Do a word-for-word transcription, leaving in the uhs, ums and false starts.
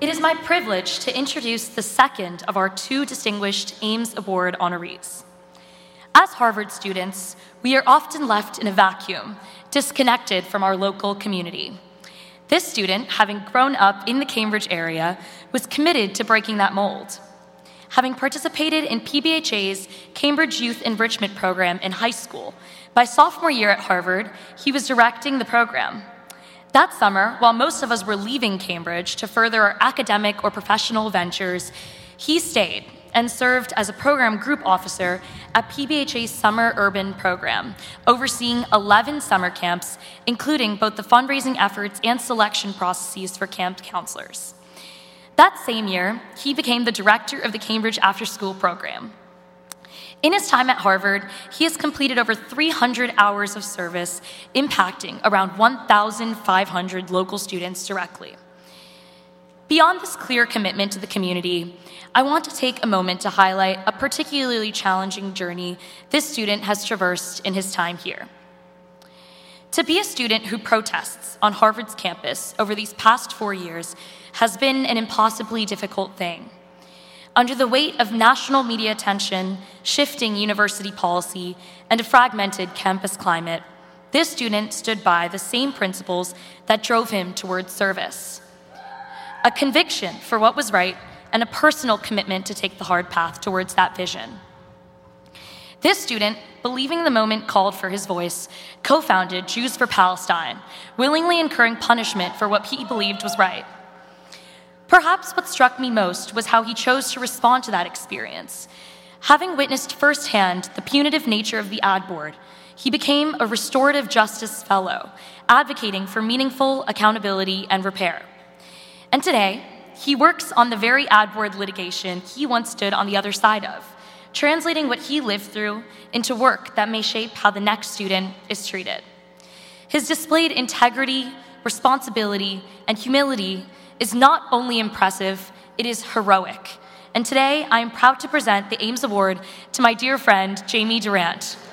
It is my privilege to introduce the second of our two distinguished Ames Award honorees. As Harvard students, we are often left in a vacuum, disconnected from our local community. This student, having grown up in the Cambridge area, was committed to breaking that mold. Having participated in P B H A's Cambridge Youth Enrichment Program in high school, by sophomore year at Harvard, he was directing the program. That summer, while most of us were leaving Cambridge to further our academic or professional ventures, he stayed and served as a program group officer at P B H A's Summer Urban Program, overseeing eleven summer camps, including both the fundraising efforts and selection processes for camp counselors. That same year, he became the director of the Cambridge After School Program. In his time at Harvard, he has completed over three hundred hours of service, impacting around one thousand five hundred local students directly. Beyond this clear commitment to the community, I want to take a moment to highlight a particularly challenging journey this student has traversed in his time here. To be a student who protests on Harvard's campus over these past four years has been an impossibly difficult thing. Under the weight of national media attention, shifting university policy, and a fragmented campus climate, this student stood by the same principles that drove him towards service. A conviction for what was right and a personal commitment to take the hard path towards that vision. This student, believing the moment called for his voice, co-founded Jews for Palestine, willingly incurring punishment for what he believed was right. Perhaps what struck me most was how he chose to respond to that experience. Having witnessed firsthand the punitive nature of the ad board, he became a restorative justice fellow, advocating for meaningful accountability and repair. And today, he works on the very ad board litigation he once stood on the other side of, translating what he lived through into work that may shape how the next student is treated. His displayed integrity, responsibility, and humility is not only impressive, it is heroic. And today, I am proud to present the Ames Award to my dear friend, Jamie Durant.